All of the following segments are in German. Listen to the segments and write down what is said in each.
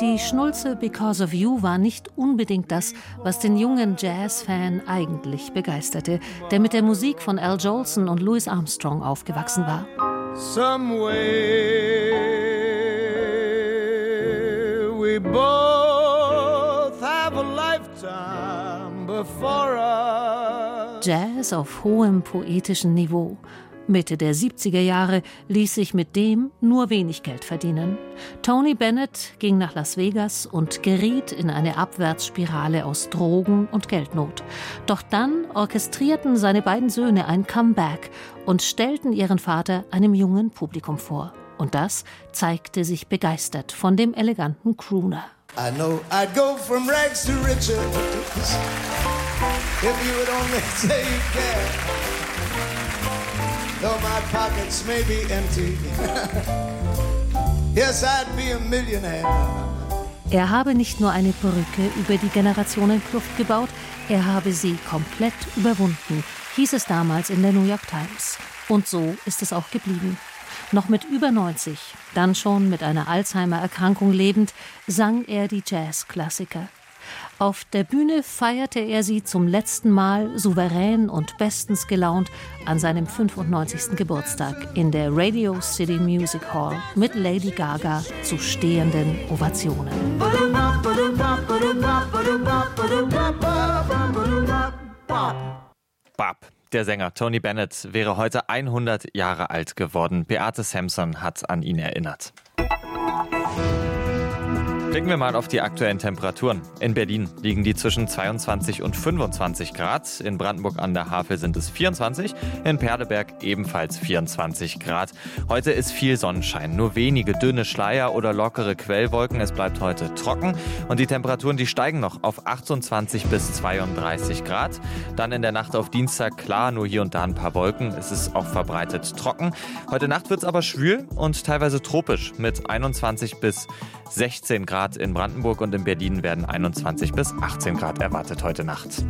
die Schnulze Because of You war nicht unbedingt das, was den jungen Jazz-Fan eigentlich begeisterte, der mit der Musik von Al Jolson und Louis Armstrong aufgewachsen war. We both have a lifetime before us. Jazz auf hohem poetischen Niveau. Mitte der 70er Jahre ließ sich mit dem nur wenig Geld verdienen. Tony Bennett ging nach Las Vegas und geriet in eine Abwärtsspirale aus Drogen und Geldnot. Doch dann orchestrierten seine beiden Söhne ein Comeback und stellten ihren Vater einem jungen Publikum vor. Und das zeigte sich begeistert von dem eleganten Crooner. I know I'd go from rags to riches if you would only say you can. Though my pockets may be empty, yes, I'd be a millionaire. Er habe nicht nur eine Brücke über die Generationenkluft gebaut, er habe sie komplett überwunden, hieß es damals in der New York Times. Und so ist es auch geblieben. Noch mit über 90, dann schon mit einer Alzheimer-Erkrankung lebend, sang er die Jazz-Klassiker. Auf der Bühne feierte er sie zum letzten Mal souverän und bestens gelaunt an seinem 95. Geburtstag in der Radio City Music Hall mit Lady Gaga zu stehenden Ovationen. Bop. Der Sänger Tony Bennett wäre heute 100 Jahre alt geworden. Beate Sampson hat an ihn erinnert. Blicken wir mal auf die aktuellen Temperaturen. In Berlin liegen die zwischen 22 und 25 Grad. In Brandenburg an der Havel sind es 24. In Perleberg ebenfalls 24 Grad. Heute ist viel Sonnenschein. Nur wenige dünne Schleier oder lockere Quellwolken. Es bleibt heute trocken. Und die Temperaturen, die steigen noch auf 28 bis 32 Grad. Dann in der Nacht auf Dienstag, klar, nur hier und da ein paar Wolken. Es ist auch verbreitet trocken. Heute Nacht wird es aber schwül und teilweise tropisch mit 21 bis 16 Grad. In Brandenburg und in Berlin werden 21 bis 18 Grad erwartet heute Nacht.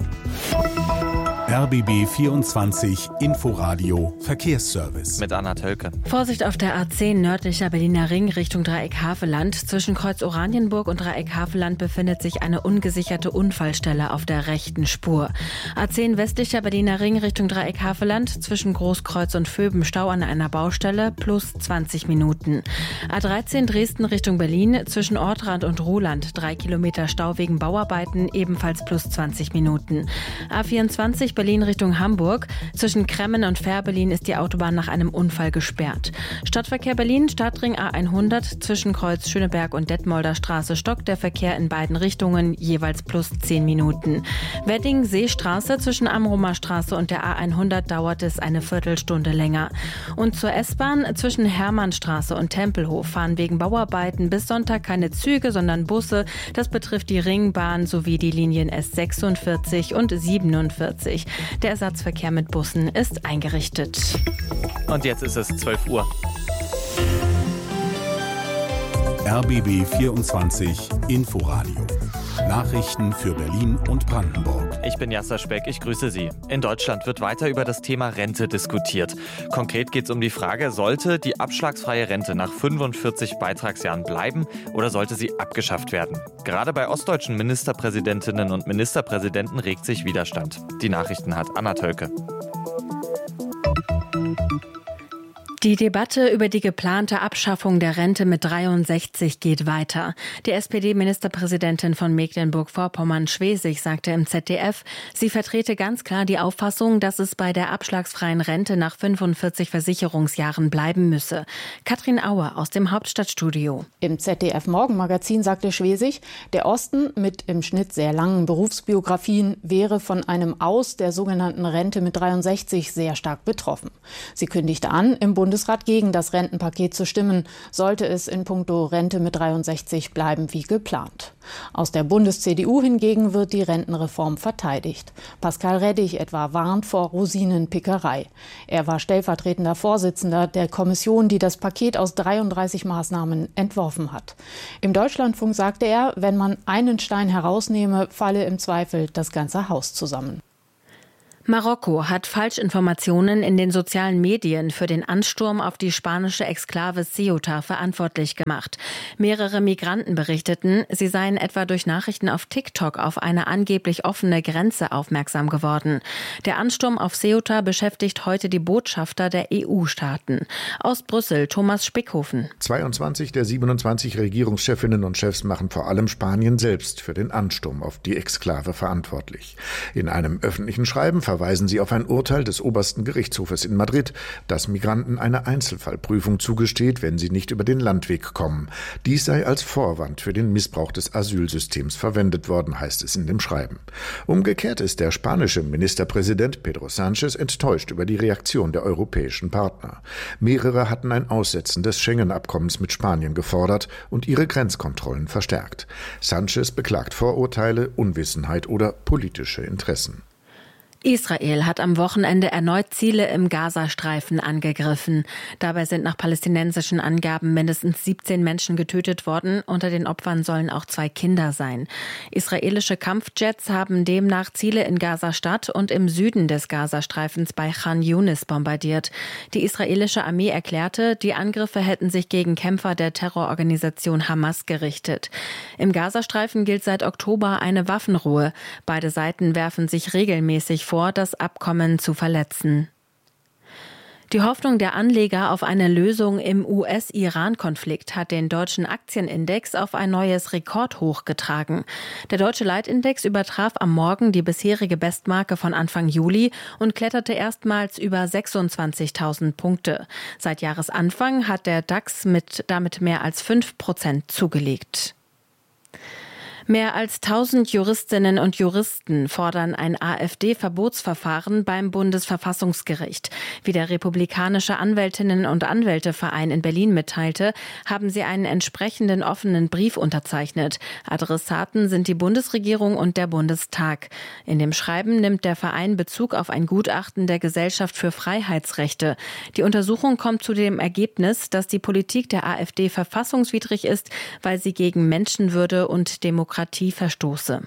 RBB 24 Inforadio Verkehrsservice. Mit Anna Tölke. Vorsicht auf der A10 nördlicher Berliner Ring Richtung Dreieck-Haveland. Zwischen Kreuz Oranienburg und Dreieck-Haveland befindet sich eine ungesicherte Unfallstelle auf der rechten Spur. A10 westlicher Berliner Ring Richtung Dreieck-Haveland. Zwischen Großkreuz und Vöben Stau an einer Baustelle plus 20 Minuten. A13 Dresden Richtung Berlin. Zwischen Ortrand und Ruhland 3 Kilometer Stau wegen Bauarbeiten, ebenfalls plus 20 Minuten. A24 Berlin Richtung Hamburg. Zwischen Kremmen und Fährberlin ist die Autobahn nach einem Unfall gesperrt. Stadtverkehr Berlin, Stadtring A100, zwischen Kreuz Schöneberg und Detmolder Straße stockt der Verkehr in beiden Richtungen, jeweils plus 10 Minuten. Wedding Seestraße zwischen Amrumer Straße und der A100 dauert es eine Viertelstunde länger. Und zur S-Bahn zwischen Hermannstraße und Tempelhof fahren wegen Bauarbeiten bis Sonntag keine Züge, sondern Busse. Das betrifft die Ringbahn sowie die Linien S46 und 47. Der Ersatzverkehr mit Bussen ist eingerichtet. Und jetzt ist es 12 Uhr. RBB 24 Inforadio. Nachrichten für Berlin und Brandenburg. Ich bin Jasser Speck, ich grüße Sie. In Deutschland wird weiter über das Thema Rente diskutiert. Konkret geht es um die Frage, sollte die abschlagsfreie Rente nach 45 Beitragsjahren bleiben oder sollte sie abgeschafft werden? Gerade bei ostdeutschen Ministerpräsidentinnen und Ministerpräsidenten regt sich Widerstand. Die Nachrichten hat Anna Tölke. Die Debatte über die geplante Abschaffung der Rente mit 63 geht weiter. Die SPD-Ministerpräsidentin von Mecklenburg-Vorpommern, Schwesig, sagte im ZDF, sie vertrete ganz klar die Auffassung, dass es bei der abschlagsfreien Rente nach 45 Versicherungsjahren bleiben müsse. Katrin Auer aus dem Hauptstadtstudio. Im ZDF-Morgenmagazin sagte Schwesig, der Osten mit im Schnitt sehr langen Berufsbiografien wäre von einem Aus der sogenannten Rente mit 63 sehr stark betroffen. Sie kündigte an, im Bundesrat gegen das Rentenpaket zu stimmen, sollte es in puncto Rente mit 63 bleiben wie geplant. Aus der Bundes-CDU hingegen wird die Rentenreform verteidigt. Pascal Reddig etwa warnt vor Rosinenpickerei. Er war stellvertretender Vorsitzender der Kommission, die das Paket aus 33 Maßnahmen entworfen hat. Im Deutschlandfunk sagte er, wenn man einen Stein herausnehme, falle im Zweifel das ganze Haus zusammen. Marokko hat Falschinformationen in den sozialen Medien für den Ansturm auf die spanische Exklave Ceuta verantwortlich gemacht. Mehrere Migranten berichteten, sie seien etwa durch Nachrichten auf TikTok auf eine angeblich offene Grenze aufmerksam geworden. Der Ansturm auf Ceuta beschäftigt heute die Botschafter der EU-Staaten. Aus Brüssel, Thomas Spickhofen. 22 der 27 Regierungschefinnen und Chefs machen vor allem Spanien selbst für den Ansturm auf die Exklave verantwortlich. In einem öffentlichen Schreiben verweisen sie auf ein Urteil des obersten Gerichtshofes in Madrid, das Migranten eine Einzelfallprüfung zugesteht, wenn sie nicht über den Landweg kommen. Dies sei als Vorwand für den Missbrauch des Asylsystems verwendet worden, heißt es in dem Schreiben. Umgekehrt ist der spanische Ministerpräsident Pedro Sánchez enttäuscht über die Reaktion der europäischen Partner. Mehrere hatten ein Aussetzen des Schengen-Abkommens mit Spanien gefordert und ihre Grenzkontrollen verstärkt. Sánchez beklagt Vorurteile, Unwissenheit oder politische Interessen. Israel hat am Wochenende erneut Ziele im Gazastreifen angegriffen. Dabei sind nach palästinensischen Angaben mindestens 17 Menschen getötet worden. Unter den Opfern sollen auch 2 Kinder sein. Israelische Kampfjets haben demnach Ziele in Gaza-Stadt und im Süden des Gazastreifens bei Khan Yunis bombardiert. Die israelische Armee erklärte, die Angriffe hätten sich gegen Kämpfer der Terrororganisation Hamas gerichtet. Im Gazastreifen gilt seit Oktober eine Waffenruhe. Beide Seiten werfen sich regelmäßig vor, das Abkommen zu verletzen. Die Hoffnung der Anleger auf eine Lösung im US-Iran-Konflikt hat den deutschen Aktienindex auf ein neues Rekordhoch getragen. Der deutsche Leitindex übertraf am Morgen die bisherige Bestmarke von Anfang Juli und kletterte erstmals über 26.000 Punkte. Seit Jahresanfang hat der DAX damit mehr als 5% zugelegt. Mehr als 1000 Juristinnen und Juristen fordern ein AfD-Verbotsverfahren beim Bundesverfassungsgericht. Wie der Republikanische Anwältinnen- und Anwälteverein in Berlin mitteilte, haben sie einen entsprechenden offenen Brief unterzeichnet. Adressaten sind die Bundesregierung und der Bundestag. In dem Schreiben nimmt der Verein Bezug auf ein Gutachten der Gesellschaft für Freiheitsrechte. Die Untersuchung kommt zu dem Ergebnis, dass die Politik der AfD verfassungswidrig ist, weil sie gegen Menschenwürde und Demokratie verstoße.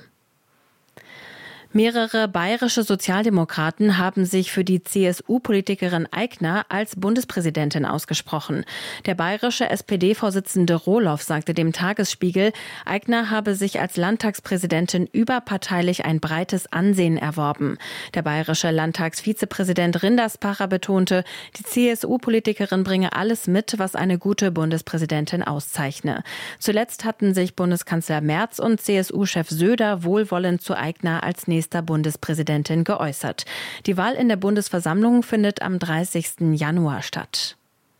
Mehrere bayerische Sozialdemokraten haben sich für die CSU-Politikerin Aigner als Bundespräsidentin ausgesprochen. Der bayerische SPD-Vorsitzende Rohloff sagte dem Tagesspiegel, Aigner habe sich als Landtagspräsidentin überparteilich ein breites Ansehen erworben. Der bayerische Landtagsvizepräsident Rinderspacher betonte, die CSU-Politikerin bringe alles mit, was eine gute Bundespräsidentin auszeichne. Zuletzt hatten sich Bundeskanzler Merz und CSU-Chef Söder wohlwollend zu Aigner als nächster Bundespräsidentin geäußert. Die Wahl in der Bundesversammlung findet am 30. Januar statt.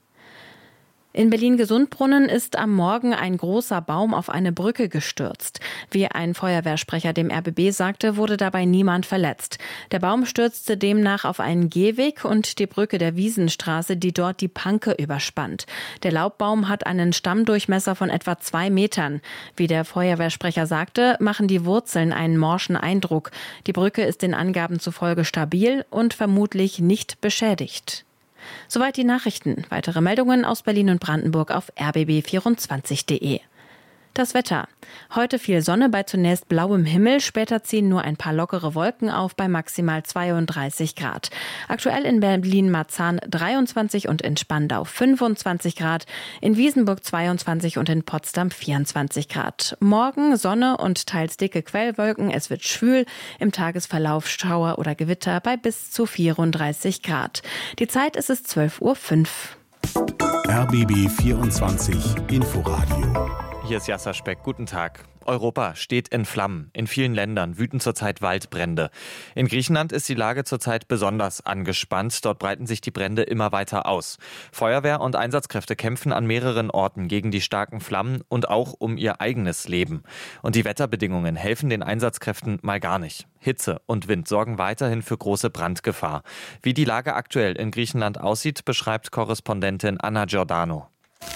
In Berlin-Gesundbrunnen ist am Morgen ein großer Baum auf eine Brücke gestürzt. Wie ein Feuerwehrsprecher dem RBB sagte, wurde dabei niemand verletzt. Der Baum stürzte demnach auf einen Gehweg und die Brücke der Wiesenstraße, die dort die Panke überspannt. Der Laubbaum hat einen Stammdurchmesser von etwa 2 Metern. Wie der Feuerwehrsprecher sagte, machen die Wurzeln einen morschen Eindruck. Die Brücke ist den Angaben zufolge stabil und vermutlich nicht beschädigt. Soweit die Nachrichten. Weitere Meldungen aus Berlin und Brandenburg auf rbb24.de. Das Wetter. Heute viel Sonne bei zunächst blauem Himmel, später ziehen nur ein paar lockere Wolken auf bei maximal 32 Grad. Aktuell in Berlin-Marzahn 23 und in Spandau 25 Grad, in Wiesenburg 22 und in Potsdam 24 Grad. Morgen Sonne und teils dicke Quellwolken, es wird schwül, im Tagesverlauf Schauer oder Gewitter bei bis zu 34 Grad. Die Zeit ist es 12:05 Uhr. RBB 24 Inforadio. Hier ist Jasser Speck. Guten Tag. Europa steht in Flammen. In vielen Ländern wüten zurzeit Waldbrände. In Griechenland ist die Lage zurzeit besonders angespannt. Dort breiten sich die Brände immer weiter aus. Feuerwehr und Einsatzkräfte kämpfen an mehreren Orten gegen die starken Flammen und auch um ihr eigenes Leben. Und die Wetterbedingungen helfen den Einsatzkräften mal gar nicht. Hitze und Wind sorgen weiterhin für große Brandgefahr. Wie die Lage aktuell in Griechenland aussieht, beschreibt Korrespondentin Anna Giordano.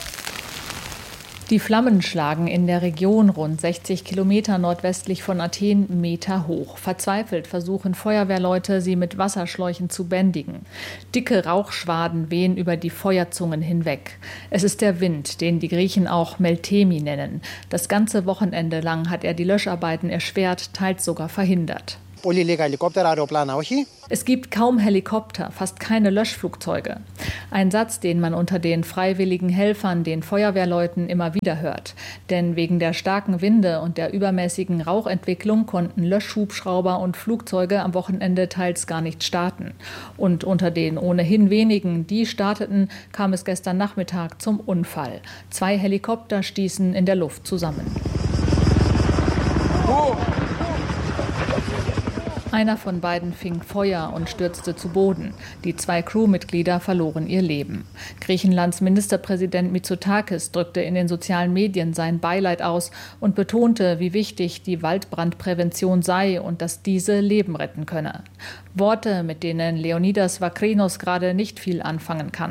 Die Flammen schlagen in der Region rund 60 Kilometer nordwestlich von Athen Meter hoch. Verzweifelt versuchen Feuerwehrleute, sie mit Wasserschläuchen zu bändigen. Dicke Rauchschwaden wehen über die Feuerzungen hinweg. Es ist der Wind, den die Griechen auch Meltemi nennen. Das ganze Wochenende lang hat er die Löscharbeiten erschwert, teils sogar verhindert. Es gibt kaum Helikopter, fast keine Löschflugzeuge. Ein Satz, den man unter den freiwilligen Helfern, den Feuerwehrleuten immer wieder hört. Denn wegen der starken Winde und der übermäßigen Rauchentwicklung konnten Löschhubschrauber und Flugzeuge am Wochenende teils gar nicht starten. Und unter den ohnehin wenigen, die starteten, kam es gestern Nachmittag zum Unfall. 2 Helikopter stießen in der Luft zusammen. Einer von beiden fing Feuer und stürzte zu Boden. Die 2 Crewmitglieder verloren ihr Leben. Griechenlands Ministerpräsident Mitsotakis drückte in den sozialen Medien sein Beileid aus und betonte, wie wichtig die Waldbrandprävention sei und dass diese Leben retten könne. Worte, mit denen Leonidas Vakrinos gerade nicht viel anfangen kann.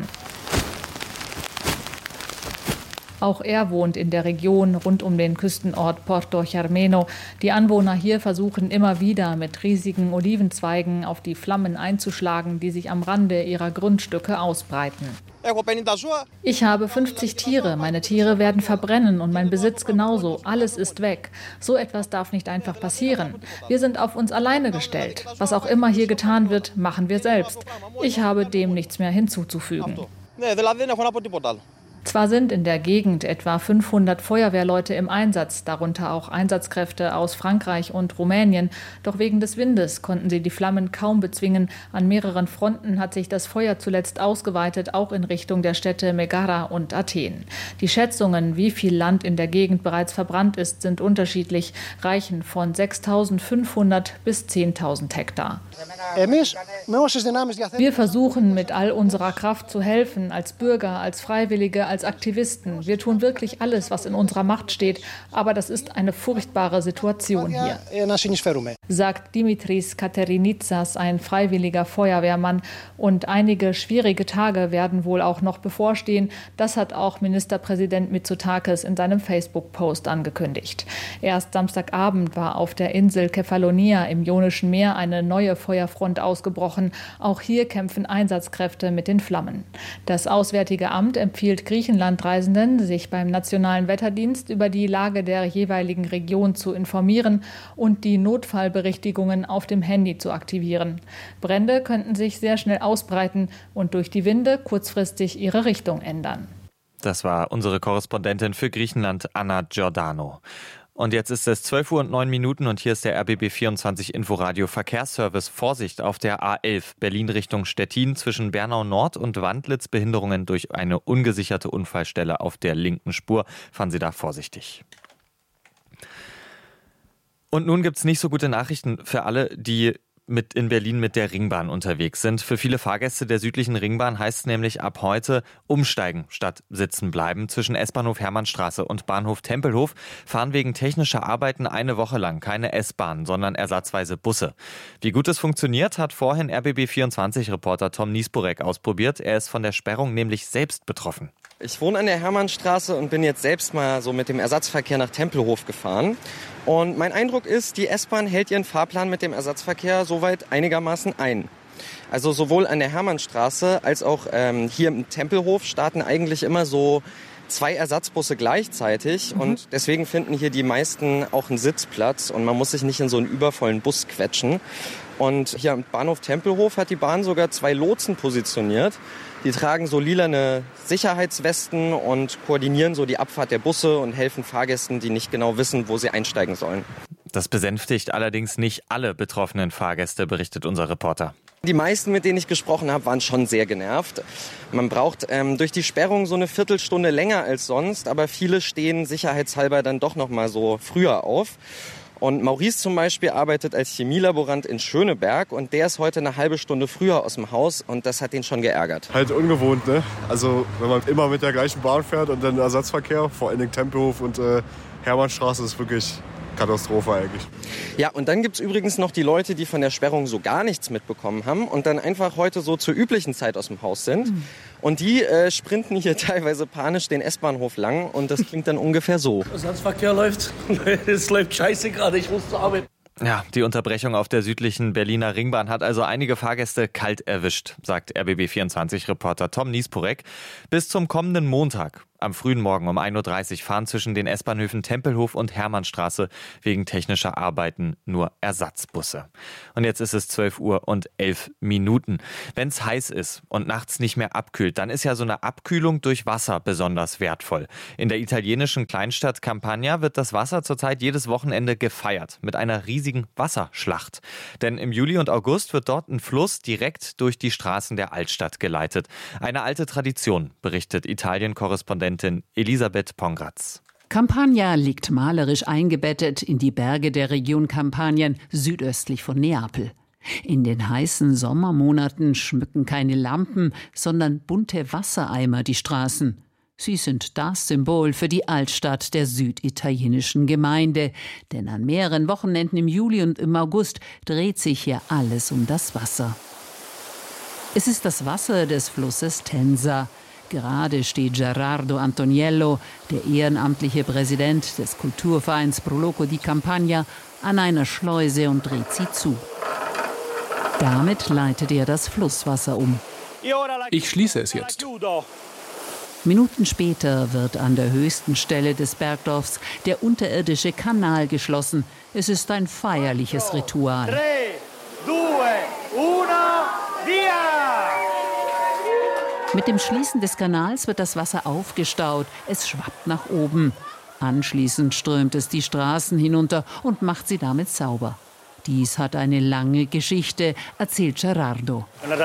Auch er wohnt in der Region rund um den Küstenort Porto Germeno. Die Anwohner hier versuchen immer wieder mit riesigen Olivenzweigen auf die Flammen einzuschlagen, die sich am Rande ihrer Grundstücke ausbreiten. Ich habe 50 Tiere. Meine Tiere werden verbrennen und mein Besitz genauso. Alles ist weg. So etwas darf nicht einfach passieren. Wir sind auf uns alleine gestellt. Was auch immer hier getan wird, machen wir selbst. Ich habe dem nichts mehr hinzuzufügen. Zwar sind in der Gegend etwa 500 Feuerwehrleute im Einsatz, darunter auch Einsatzkräfte aus Frankreich und Rumänien. Doch wegen des Windes konnten sie die Flammen kaum bezwingen. An mehreren Fronten hat sich das Feuer zuletzt ausgeweitet, auch in Richtung der Städte Megara und Athen. Die Schätzungen, wie viel Land in der Gegend bereits verbrannt ist, sind unterschiedlich, reichen von 6.500 bis 10.000 Hektar. Wir versuchen mit all unserer Kraft zu helfen, als Bürger, als Freiwillige, als Aktivisten. Wir tun wirklich alles, was in unserer Macht steht, aber das ist eine furchtbare Situation hier, sagt Dimitris Katerinitsas, ein freiwilliger Feuerwehrmann. Und einige schwierige Tage werden wohl auch noch bevorstehen. Das hat auch Ministerpräsident Mitsotakis in seinem Facebook-Post angekündigt. Erst Samstagabend war auf der Insel Kefalonia im Ionischen Meer eine neue Feuerfront ausgebrochen. Auch hier kämpfen Einsatzkräfte mit den Flammen. Das Auswärtige Amt empfiehlt Griechenlandreisenden, sich beim Nationalen Wetterdienst über die Lage der jeweiligen Region zu informieren und die Notfallberichtigungen auf dem Handy zu aktivieren. Brände könnten sich sehr schnell ausbreiten und durch die Winde kurzfristig ihre Richtung ändern. Das war unsere Korrespondentin für Griechenland, Anna Giordano. Und jetzt ist es 12:09 und hier ist der RBB24 Inforadio Verkehrsservice. Vorsicht auf der A11 Berlin Richtung Stettin zwischen Bernau Nord und Wandlitz. Behinderungen durch eine ungesicherte Unfallstelle auf der linken Spur. Fahren Sie da vorsichtig. Und nun gibt es nicht so gute Nachrichten für alle, die in Berlin mit der Ringbahn unterwegs sind. Für viele Fahrgäste der südlichen Ringbahn heißt es nämlich ab heute umsteigen statt sitzen bleiben. Zwischen S-Bahnhof Hermannstraße und Bahnhof Tempelhof fahren wegen technischer Arbeiten eine Woche lang keine S-Bahn, sondern ersatzweise Busse. Wie gut es funktioniert, hat vorhin RBB24-Reporter Tom Niesburek ausprobiert. Er ist von der Sperrung nämlich selbst betroffen. Ich wohne an der Hermannstraße und bin jetzt selbst mal so mit dem Ersatzverkehr nach Tempelhof gefahren. Und mein Eindruck ist, die S-Bahn hält ihren Fahrplan mit dem Ersatzverkehr soweit einigermaßen ein. Also sowohl an der Hermannstraße als auch hier im Tempelhof starten eigentlich immer so 2 Ersatzbusse gleichzeitig. Und deswegen finden hier die meisten auch einen Sitzplatz und man muss sich nicht in so einen übervollen Bus quetschen. Und hier am Bahnhof Tempelhof hat die Bahn sogar 2 Lotsen positioniert. Die tragen so lilane Sicherheitswesten und koordinieren so die Abfahrt der Busse und helfen Fahrgästen, die nicht genau wissen, wo sie einsteigen sollen. Das besänftigt allerdings nicht alle betroffenen Fahrgäste, berichtet unser Reporter. Die meisten, mit denen ich gesprochen habe, waren schon sehr genervt. Man braucht durch die Sperrung so eine Viertelstunde länger als sonst, aber viele stehen sicherheitshalber dann doch noch mal so früher auf. Und Maurice zum Beispiel arbeitet als Chemielaborant in Schöneberg und der ist heute eine halbe Stunde früher aus dem Haus und das hat ihn schon geärgert. Halt ungewohnt, ne? Also wenn man immer mit der gleichen Bahn fährt und dann Ersatzverkehr, vor allen Dingen Tempelhof und Hermannstraße, ist wirklich Katastrophe eigentlich. Ja, und dann gibt's übrigens noch die Leute, die von der Sperrung so gar nichts mitbekommen haben und dann einfach heute so zur üblichen Zeit aus dem Haus sind. Und die sprinten hier teilweise panisch den S-Bahnhof lang und das klingt dann ungefähr so. Ersatzverkehr läuft. Es läuft scheiße gerade, ich muss zur Arbeit. Ja, die Unterbrechung auf der südlichen Berliner Ringbahn hat also einige Fahrgäste kalt erwischt, sagt RBB24-Reporter Tom Niesburek. Bis zum kommenden Montag Am frühen Morgen um 1.30 Uhr fahren zwischen den S-Bahnhöfen Tempelhof und Hermannstraße wegen technischer Arbeiten nur Ersatzbusse. Und jetzt ist es 12:11 Uhr. Wenn es heiß ist und nachts nicht mehr abkühlt, dann ist ja so eine Abkühlung durch Wasser besonders wertvoll. In der italienischen Kleinstadt Campania wird das Wasser zurzeit jedes Wochenende gefeiert mit einer riesigen Wasserschlacht. Denn im Juli und August wird dort ein Fluss direkt durch die Straßen der Altstadt geleitet. Eine alte Tradition, berichtet Italien-Korrespondentin Elisabeth Pongratz. Campania liegt malerisch eingebettet in die Berge der Region Kampanien südöstlich von Neapel. In den heißen Sommermonaten schmücken keine Lampen, sondern bunte Wassereimer die Straßen. Sie sind das Symbol für die Altstadt der süditalienischen Gemeinde. Denn an mehreren Wochenenden im Juli und im August dreht sich hier alles um das Wasser. Es ist das Wasser des Flusses Tenza. Gerade steht Gerardo Antoniello, der ehrenamtliche Präsident des Kulturvereins Pro Loco di Campania, an einer Schleuse und dreht sie zu. Damit leitet er das Flusswasser um. Ich schließe es jetzt. Minuten später wird an der höchsten Stelle des Bergdorfs der unterirdische Kanal geschlossen. Es ist ein feierliches Ritual. 3, 2, 1, via! Mit dem Schließen des Kanals wird das Wasser aufgestaut. Es schwappt nach oben. Anschließend strömt es die Straßen hinunter und macht sie damit sauber. Dies hat eine lange Geschichte, erzählt Gerardo.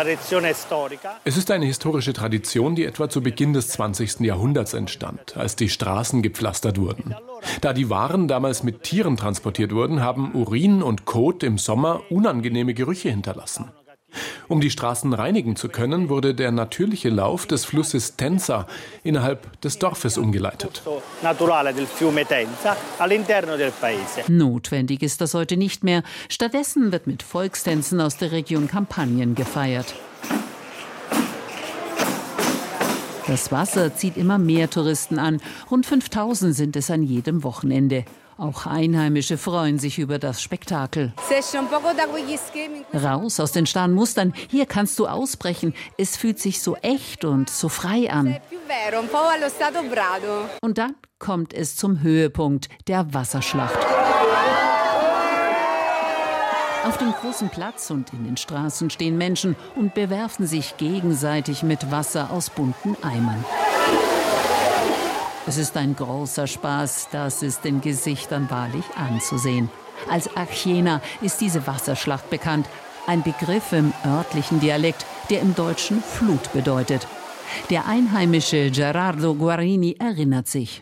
Es ist eine historische Tradition, die etwa zu Beginn des 20. Jahrhunderts entstand, als die Straßen gepflastert wurden. Da die Waren damals mit Tieren transportiert wurden, haben Urin und Kot im Sommer unangenehme Gerüche hinterlassen. Um die Straßen reinigen zu können, wurde der natürliche Lauf des Flusses Tenza innerhalb des Dorfes umgeleitet. Notwendig ist das heute nicht mehr. Stattdessen wird mit Volkstänzen aus der Region Kampanien gefeiert. Das Wasser zieht immer mehr Touristen an. Rund 5000 sind es an jedem Wochenende. Auch Einheimische freuen sich über das Spektakel. Raus aus den starren Mustern. Hier kannst du ausbrechen. Es fühlt sich so echt und so frei an. Und dann kommt es zum Höhepunkt der Wasserschlacht. Auf dem großen Platz und in den Straßen stehen Menschen und bewerfen sich gegenseitig mit Wasser aus bunten Eimern. Es ist ein großer Spaß, das ist den Gesichtern wahrlich anzusehen. Als Archena ist diese Wasserschlacht bekannt, ein Begriff im örtlichen Dialekt, der im Deutschen Flut bedeutet. Der einheimische Gerardo Guarini erinnert sich.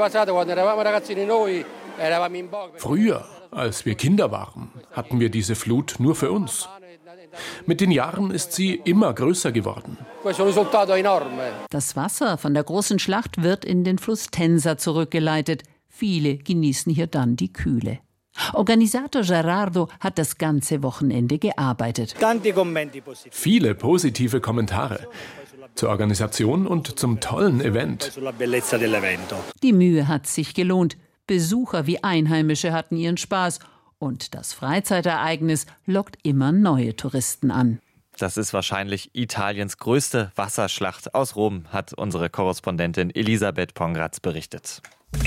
Früher, als wir Kinder waren, hatten wir diese Flut nur für uns. Mit den Jahren ist sie immer größer geworden. Das Wasser von der großen Schlacht wird in den Fluss Tenza zurückgeleitet. Viele genießen hier dann die Kühle. Organisator Gerardo hat das ganze Wochenende gearbeitet. Viele positive Kommentare zur Organisation und zum tollen Event. Die Mühe hat sich gelohnt. Besucher wie Einheimische hatten ihren Spaß. Und das Freizeitereignis lockt immer neue Touristen an. Das ist wahrscheinlich Italiens größte Wasserschlacht. Aus Rom hat unsere Korrespondentin Elisabeth Pongratz berichtet.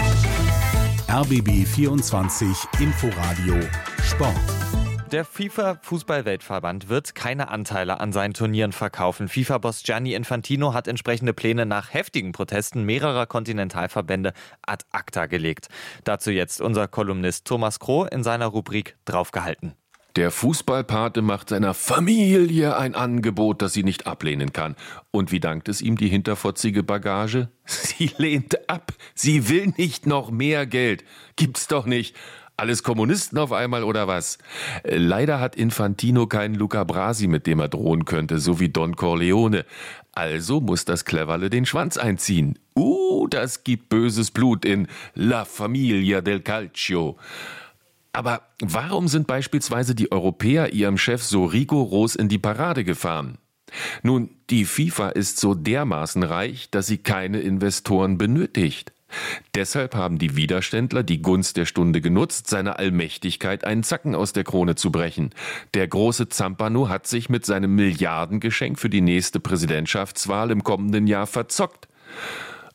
RBB 24 Inforadio Sport. Der FIFA-Fußball-Weltverband wird keine Anteile an seinen Turnieren verkaufen. FIFA-Boss Gianni Infantino hat entsprechende Pläne nach heftigen Protesten mehrerer Kontinentalverbände ad acta gelegt. Dazu jetzt unser Kolumnist Thomas Kroh in seiner Rubrik Draufgehalten. Der Fußballpate macht seiner Familie ein Angebot, das sie nicht ablehnen kann. Und wie dankt es ihm die hinterfotzige Bagage? Sie lehnt ab. Sie will nicht noch mehr Geld. Gibt's doch nicht. Alles Kommunisten auf einmal oder was? Leider hat Infantino keinen Luca Brasi, mit dem er drohen könnte, so wie Don Corleone. Also muss das Cleverle den Schwanz einziehen. Das gibt böses Blut in La Famiglia del Calcio. Aber warum sind beispielsweise die Europäer ihrem Chef so rigoros in die Parade gefahren? Nun, die FIFA ist so dermaßen reich, dass sie keine Investoren benötigt. Deshalb haben die Widerständler die Gunst der Stunde genutzt, seiner Allmächtigkeit einen Zacken aus der Krone zu brechen. Der große Zampano hat sich mit seinem Milliardengeschenk für die nächste Präsidentschaftswahl im kommenden Jahr verzockt.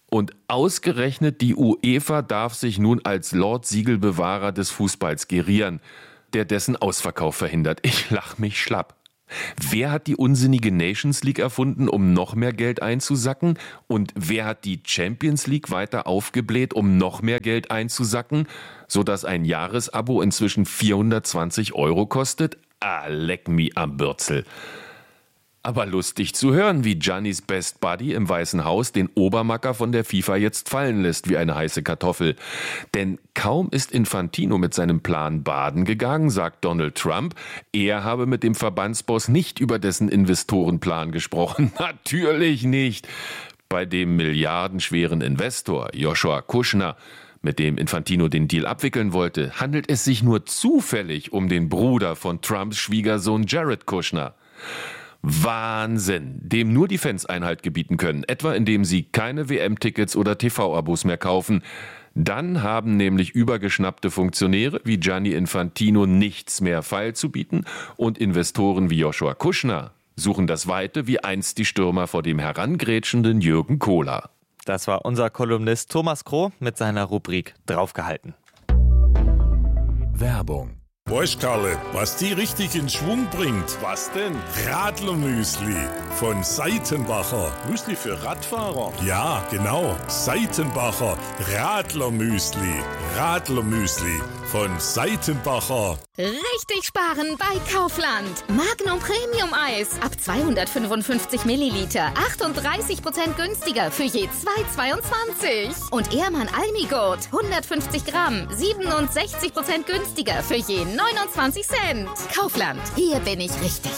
Und ausgerechnet die UEFA darf sich nun als Lord Siegelbewahrer des Fußballs gerieren, der dessen Ausverkauf verhindert. Ich lach mich schlapp. Wer hat die unsinnige Nations League erfunden, um noch mehr Geld einzusacken? Und wer hat die Champions League weiter aufgebläht, um noch mehr Geld einzusacken, sodass ein Jahresabo inzwischen 420 € kostet? Leck mi am Bürzel. Aber lustig zu hören, wie Giannis Best Buddy im Weißen Haus den Obermacker von der FIFA jetzt fallen lässt wie eine heiße Kartoffel. Denn kaum ist Infantino mit seinem Plan baden gegangen, sagt Donald Trump, er habe mit dem Verbandsboss nicht über dessen Investorenplan gesprochen. Natürlich nicht. Bei dem milliardenschweren Investor Joshua Kushner, mit dem Infantino den Deal abwickeln wollte, handelt es sich nur zufällig um den Bruder von Trumps Schwiegersohn Jared Kushner. Wahnsinn, dem nur die Fans Einhalt gebieten können, etwa indem sie keine WM-Tickets oder TV-Abos mehr kaufen. Dann haben nämlich übergeschnappte Funktionäre wie Gianni Infantino nichts mehr feilzubieten und Investoren wie Joshua Kushner suchen das Weite wie einst die Stürmer vor dem herangrätschenden Jürgen Kohler. Das war unser Kolumnist Thomas Kroh mit seiner Rubrik Draufgehalten. Werbung. Weißt Karle, was die richtig in Schwung bringt? Was denn? Radlermüsli von Seitenbacher. Müsli für Radfahrer? Ja, genau. Seitenbacher Radlermüsli. Radlermüsli von Seitenbacher. Richtig sparen bei Kaufland. Magnum Premium Eis ab 255 Milliliter. 38% günstiger für je 2,22. Und Ehrmann Almigurt 150 Gramm. 67% günstiger für je 29 Cent. Kaufland, hier bin ich richtig.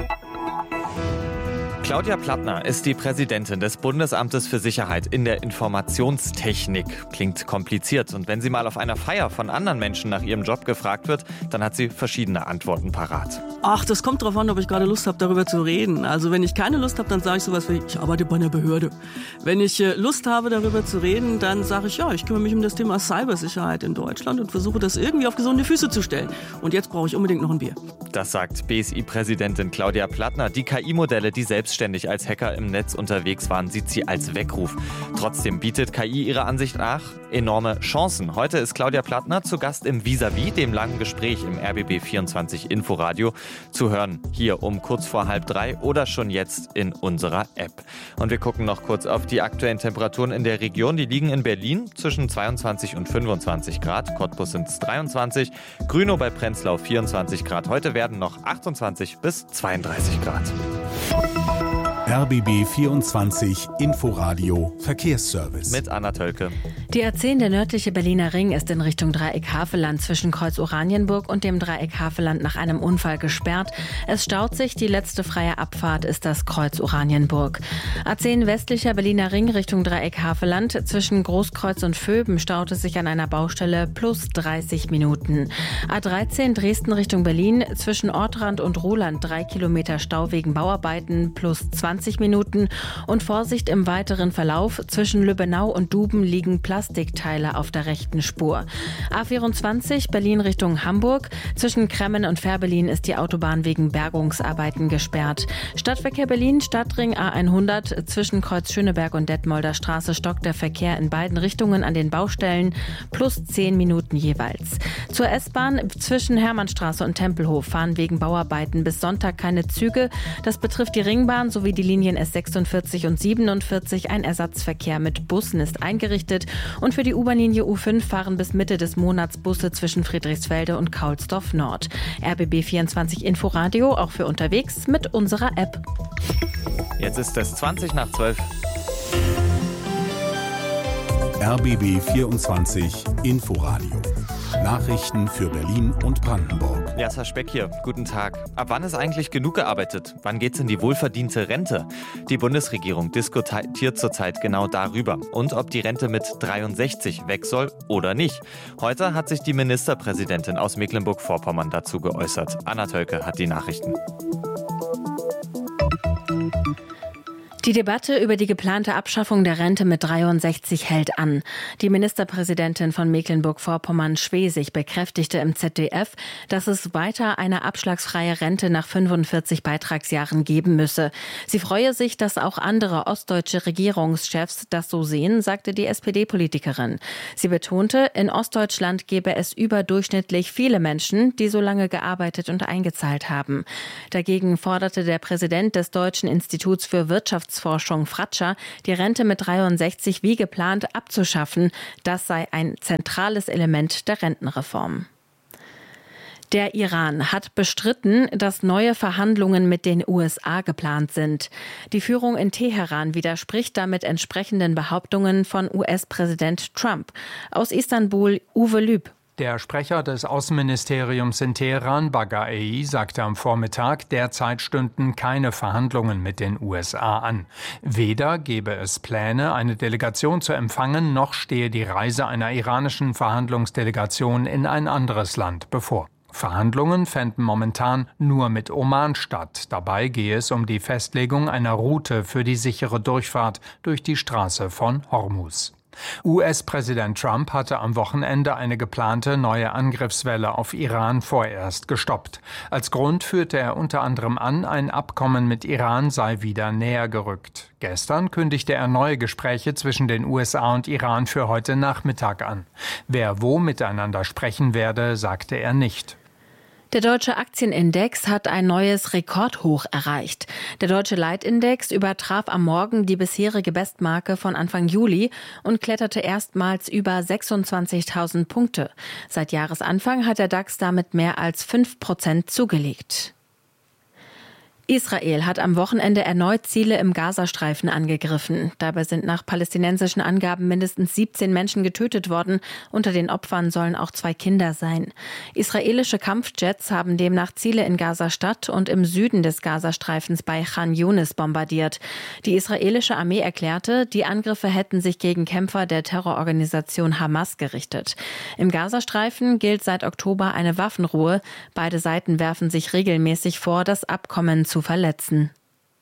Claudia Plattner ist die Präsidentin des Bundesamtes für Sicherheit in der Informationstechnik. Klingt kompliziert. Und wenn sie mal auf einer Feier von anderen Menschen nach ihrem Job gefragt wird, dann hat sie verschiedene Antworten parat. Ach, das kommt drauf an, ob ich gerade Lust habe, darüber zu reden. Also wenn ich keine Lust habe, dann sage ich sowas wie, ich arbeite bei einer Behörde. Wenn ich Lust habe, darüber zu reden, dann sage ich, ja, ich kümmere mich um das Thema Cybersicherheit in Deutschland und versuche das irgendwie auf gesunde Füße zu stellen. Und jetzt brauche ich unbedingt noch ein Bier. Das sagt BSI-Präsidentin Claudia Plattner. Die KI-Modelle, die selbstständig als Hacker im Netz unterwegs waren, sieht sie als Weckruf. Trotzdem bietet KI ihrer Ansicht nach enorme Chancen. Heute ist Claudia Plattner zu Gast im Vis-à-vis, dem langen Gespräch im RBB 24 Inforadio, zu hören hier um kurz vor 2:30 oder schon jetzt in unserer App. Und wir gucken noch kurz auf die aktuellen Temperaturen in der Region. Die liegen in Berlin zwischen 22 und 25 Grad. Cottbus sind es 23. Grünow bei Prenzlau 24 Grad. Heute werden noch 28 bis 32 Grad. RBB 24 Inforadio Verkehrsservice. Mit Anna Tölke. Die A10, der nördliche Berliner Ring, ist in Richtung Dreieck Havelland zwischen Kreuz Oranienburg und dem Dreieck Havelland nach einem Unfall gesperrt. Es staut sich, die letzte freie Abfahrt ist das Kreuz Oranienburg. A10 westlicher Berliner Ring Richtung Dreieck Havelland zwischen Großkreuz und Vöben staut es sich an einer Baustelle plus 30 Minuten. A13 Dresden Richtung Berlin zwischen Ortrand und Roland 3 Kilometer Stau wegen Bauarbeiten plus 20 Minuten und Vorsicht im weiteren Verlauf. Zwischen Lübbenau und Duben liegen Plastikteile auf der rechten Spur. A24 Berlin Richtung Hamburg. Zwischen Kremmen und Fährberlin ist die Autobahn wegen Bergungsarbeiten gesperrt. Stadtverkehr Berlin, Stadtring A100. Zwischen Kreuz Schöneberg und Detmolder Straße stockt der Verkehr in beiden Richtungen an den Baustellen plus 10 Minuten jeweils. Zur S-Bahn zwischen Hermannstraße und Tempelhof fahren wegen Bauarbeiten bis Sonntag keine Züge. Das betrifft die Ringbahn sowie die Linien S46 und 47. Ein Ersatzverkehr mit Bussen ist eingerichtet und für die U-Bahn-Linie U5 fahren bis Mitte des Monats Busse zwischen Friedrichsfelde und Kaulsdorf Nord. RBB 24 Inforadio auch für unterwegs mit unserer App. Jetzt ist es 20 nach 12. RBB 24 Inforadio. Nachrichten für Berlin und Brandenburg. Jasper Speck hier. Guten Tag. Ab wann ist eigentlich genug gearbeitet? Wann geht's in die wohlverdiente Rente? Die Bundesregierung diskutiert zurzeit genau darüber und ob die Rente mit 63 weg soll oder nicht. Heute hat sich die Ministerpräsidentin aus Mecklenburg-Vorpommern dazu geäußert. Anna Tölke hat die Nachrichten. Die Debatte über die geplante Abschaffung der Rente mit 63 hält an. Die Ministerpräsidentin von Mecklenburg-Vorpommern-Schwesig bekräftigte im ZDF, dass es weiter eine abschlagsfreie Rente nach 45 Beitragsjahren geben müsse. Sie freue sich, dass auch andere ostdeutsche Regierungschefs das so sehen, sagte die SPD-Politikerin. Sie betonte, in Ostdeutschland gebe es überdurchschnittlich viele Menschen, die so lange gearbeitet und eingezahlt haben. Dagegen forderte der Präsident des Deutschen Instituts für Wirtschaftsforschung Fratscher, die Rente mit 63 wie geplant abzuschaffen. Das sei ein zentrales Element der Rentenreform. Der Iran hat bestritten, dass neue Verhandlungen mit den USA geplant sind. Die Führung in Teheran widerspricht damit entsprechenden Behauptungen von US-Präsident Trump. Aus Istanbul Uwe Lüb. Der Sprecher des Außenministeriums in Teheran, Baghai, sagte am Vormittag, derzeit stünden keine Verhandlungen mit den USA an. Weder gebe es Pläne, eine Delegation zu empfangen, noch stehe die Reise einer iranischen Verhandlungsdelegation in ein anderes Land bevor. Verhandlungen fänden momentan nur mit Oman statt. Dabei gehe es um die Festlegung einer Route für die sichere Durchfahrt durch die Straße von Hormuz. US-Präsident Trump hatte am Wochenende eine geplante neue Angriffswelle auf Iran vorerst gestoppt. Als Grund führte er unter anderem an, ein Abkommen mit Iran sei wieder näher gerückt. Gestern kündigte er neue Gespräche zwischen den USA und Iran für heute Nachmittag an. Wer wo miteinander sprechen werde, sagte er nicht. Der deutsche Aktienindex hat ein neues Rekordhoch erreicht. Der deutsche Leitindex übertraf am Morgen die bisherige Bestmarke von Anfang Juli und kletterte erstmals über 26.000 Punkte. Seit Jahresanfang hat der DAX damit mehr als 5% zugelegt. Israel hat am Wochenende erneut Ziele im Gazastreifen angegriffen. Dabei sind nach palästinensischen Angaben mindestens 17 Menschen getötet worden. Unter den Opfern sollen auch 2 Kinder sein. Israelische Kampfjets haben demnach Ziele in Gaza-Stadt und im Süden des Gazastreifens bei Khan Yunis bombardiert. Die israelische Armee erklärte, die Angriffe hätten sich gegen Kämpfer der Terrororganisation Hamas gerichtet. Im Gazastreifen gilt seit Oktober eine Waffenruhe. Beide Seiten werfen sich regelmäßig vor, das Abkommen zu verletzen.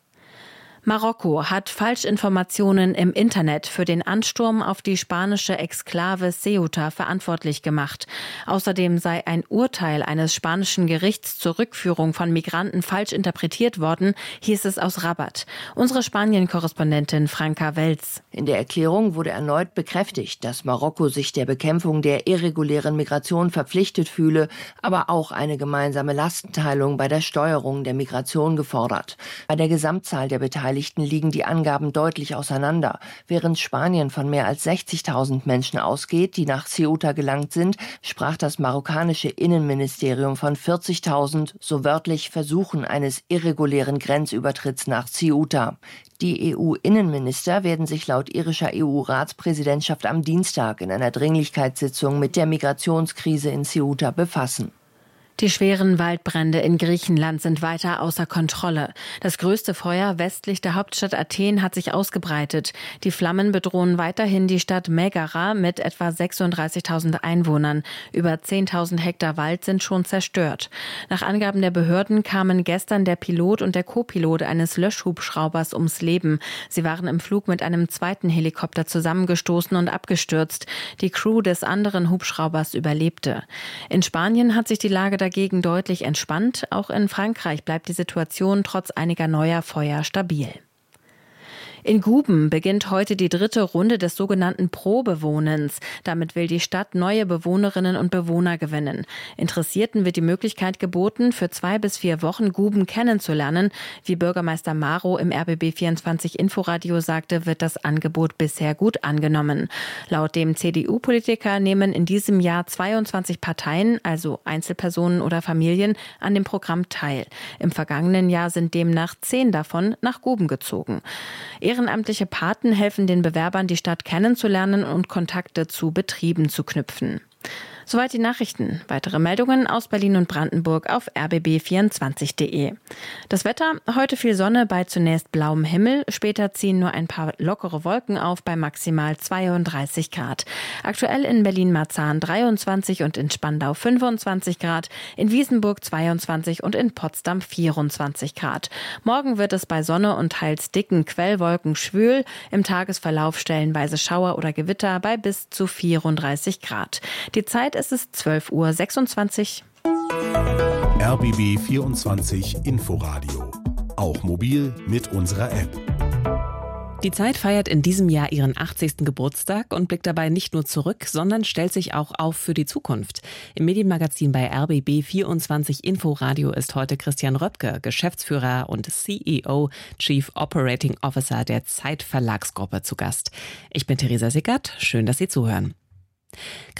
Marokko hat Falschinformationen im Internet für den Ansturm auf die spanische Exklave Ceuta verantwortlich gemacht. Außerdem sei ein Urteil eines spanischen Gerichts zur Rückführung von Migranten falsch interpretiert worden, hieß es aus Rabat. Unsere Spanien-Korrespondentin Franka Welz. In der Erklärung wurde erneut bekräftigt, dass Marokko sich der Bekämpfung der irregulären Migration verpflichtet fühle, aber auch eine gemeinsame Lastenteilung bei der Steuerung der Migration gefordert. Bei der Gesamtzahl der Beteiligten liegen die Angaben deutlich auseinander. Während Spanien von mehr als 60.000 Menschen ausgeht, die nach Ceuta gelangt sind, sprach das marokkanische Innenministerium von 40.000, so wörtlich Versuchen eines irregulären Grenzübertritts nach Ceuta. Die EU-Innenminister werden sich laut irischer EU-Ratspräsidentschaft am Dienstag in einer Dringlichkeitssitzung mit der Migrationskrise in Ceuta befassen. Die schweren Waldbrände in Griechenland sind weiter außer Kontrolle. Das größte Feuer westlich der Hauptstadt Athen hat sich ausgebreitet. Die Flammen bedrohen weiterhin die Stadt Megara mit etwa 36.000 Einwohnern. Über 10.000 Hektar Wald sind schon zerstört. Nach Angaben der Behörden kamen gestern der Pilot und der Co-Pilot eines Löschhubschraubers ums Leben. Sie waren im Flug mit einem zweiten Helikopter zusammengestoßen und abgestürzt. Die Crew des anderen Hubschraubers überlebte. In Spanien hat sich die Lage dagegen deutlich entspannt. Auch in Frankreich bleibt die Situation trotz einiger neuer Feuer stabil. In Guben beginnt heute die 3. Runde des sogenannten Probewohnens. Damit will die Stadt neue Bewohnerinnen und Bewohner gewinnen. Interessierten wird die Möglichkeit geboten, für 2 bis 4 Wochen Guben kennenzulernen. Wie Bürgermeister Maro im RBB24 Inforadio sagte, wird das Angebot bisher gut angenommen. Laut dem CDU-Politiker nehmen in diesem Jahr 22 Parteien, also Einzelpersonen oder Familien, an dem Programm teil. Im vergangenen Jahr sind demnach 10 davon nach Guben gezogen. Ehrenamtliche Paten helfen den Bewerbern, die Stadt kennenzulernen und Kontakte zu Betrieben zu knüpfen. Soweit die Nachrichten. Weitere Meldungen aus Berlin und Brandenburg auf rbb24.de. Das Wetter, heute viel Sonne bei zunächst blauem Himmel, später ziehen nur ein paar lockere Wolken auf bei maximal 32 Grad. Aktuell in Berlin-Marzahn 23 und in Spandau 25 Grad, in Wiesenburg 22 und in Potsdam 24 Grad. Morgen wird es bei Sonne und teils dicken Quellwolken schwül, im Tagesverlauf stellenweise Schauer oder Gewitter bei bis zu 34 Grad. Die Zeit ist es 12:26 Uhr. RBB 24 Inforadio. Auch mobil mit unserer App. Die Zeit feiert in diesem Jahr ihren 80. Geburtstag und blickt dabei nicht nur zurück, sondern stellt sich auch auf für die Zukunft. Im Medienmagazin bei RBB 24 Inforadio ist heute Christian Röpke, Geschäftsführer und CEO, Chief Operating Officer der Zeit Verlagsgruppe zu Gast. Ich bin Theresa Sickert, schön, dass Sie zuhören.